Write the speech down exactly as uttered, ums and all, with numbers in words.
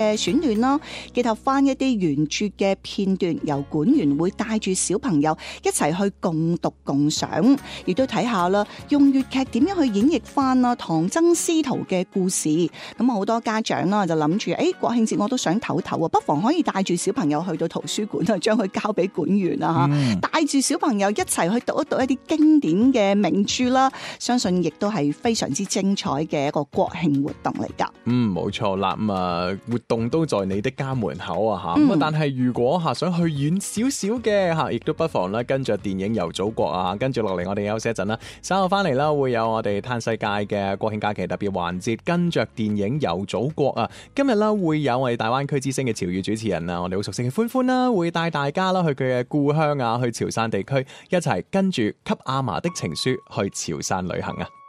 嘅選段啦，結合翻一啲原著嘅片段，由管員會帶住小朋友一齊去共讀共賞，亦都睇下啦，用粵劇點樣去演繹翻啦唐僧師徒嘅故事。咁好多家長啦就諗住，誒國慶節我都想唞唞啊，不妨可以帶住小朋友去到圖書館啊，將佢交俾管員啊嚇，帶住小朋友一齊去讀一讀一啲經典嘅名著啦，相信亦都係非常之精彩嘅一個國慶活動嚟㗎。 嗯，冇錯啦，咁啊活動都在你的家門口啊嚇，咁啊、嗯、但係如果嚇想去遠少少嘅嚇，亦都不妨咧跟着電影遊祖國啊，跟住落嚟我哋休息一陣啦，稍後翻嚟啦會有我哋嘆世界嘅國慶假期特別環節，跟着電影遊祖國啊，今日啦會有我哋大灣區之星嘅潮語主持人啊，我哋好熟悉嘅歡歡啦，會帶大家啦去佢嘅故鄉啊，去潮汕地區一齊跟住給阿嫲的情書去潮汕旅行啊！